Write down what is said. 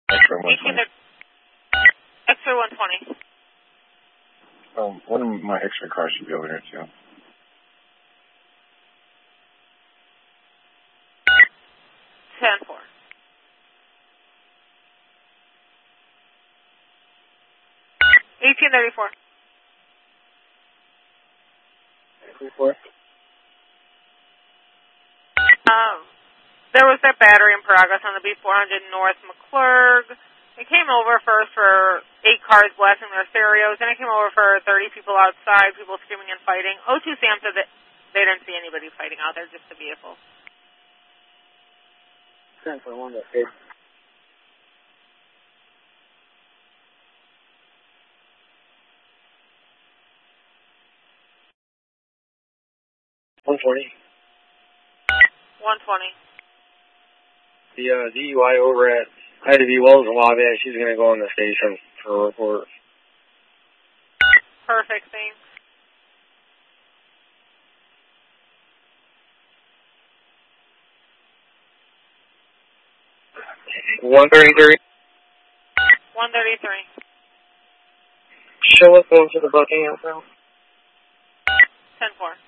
X-ray 120. X-ray 120. One of my X-ray cars should be over there too. 10-4. $18.34. 34. There was that battery in progress on the B400 North McClurg. It came over first for 8 cars blasting their stereos, and it came over for 30 people outside, people screaming and fighting. O2 Sam said that they didn't see anybody fighting out there, just the vehicle. 10.1, that's good. $120. 120. The DUI over at Ida B. Wells in Wabash, she's going to go on the station for a report. Perfect, thanks. $133. 133. Show us over to the booking info. 10-4.